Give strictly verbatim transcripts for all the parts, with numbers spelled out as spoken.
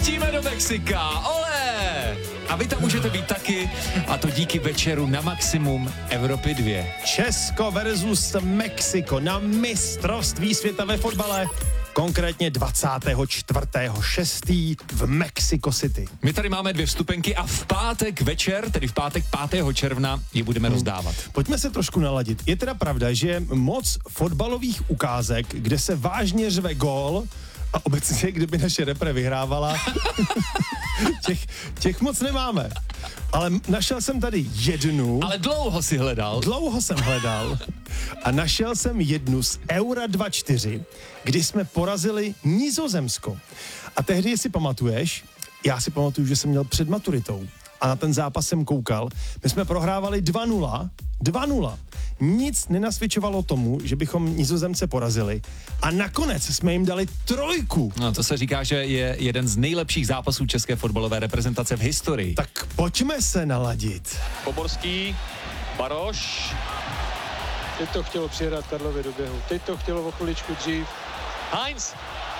Letíme do Mexika, ole! A vy tam můžete být taky, a to díky večeru na maximum Evropy dva. Česko versus Mexiko na mistrovství světa ve fotbale. Konkrétně dvacátého čtvrtého šestého v Mexico City. My tady máme dvě vstupenky a v pátek večer, tedy v pátek pátého června, je budeme hmm. rozdávat. Pojďme se trošku naladit. Je teda pravda, že moc fotbalových ukázek, kde se vážně řve gól, a obecně, kdyby naše repre vyhrávala, těch, těch moc nemáme. Ale našel jsem tady jednu. Ale dlouho si hledal. Dlouho jsem hledal. A našel jsem jednu z Eura dvacet čtyři, kdy jsme porazili Nizozemsko. A tehdy, si pamatuješ, já si pamatuju, že jsem měl před maturitou. A na ten zápas jsem koukal. My jsme prohrávali dva nula. dva nula. Nic nenasvědčovalo tomu, že bychom Nizozemce porazili. A nakonec jsme jim dali trojku. No to se říká, že je jeden z nejlepších zápasů české fotbalové reprezentace v historii. Tak pojďme se naladit. Poborský, Baroš. Teď to chtělo přihrát Karlovi do běhu. Teď to chtělo o chviličku dřív. Heinz.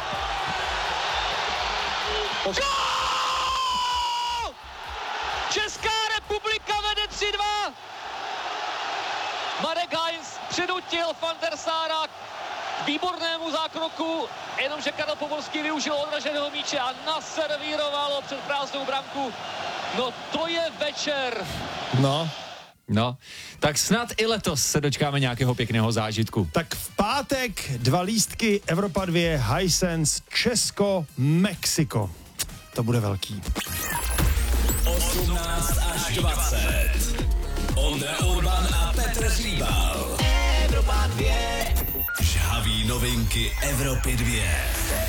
Gól! Česká republika vede tři dva. Marek Heinz přinutil Van der Sára k výbornému zákroku, jenomže Karel Poborský využil odraženého míče a naservírovalo před prázdnou branku. No to je večer. No. No, tak snad i letos se dočkáme nějakého pěkného zážitku. Tak v pátek dva lístky Evropa dva Hisense Česko, Mexiko. To bude velký. osmnáct až dvacet. Ondra Urban a Petr Hříbal. Evropa dva. Žhaví novinky Evropy dva.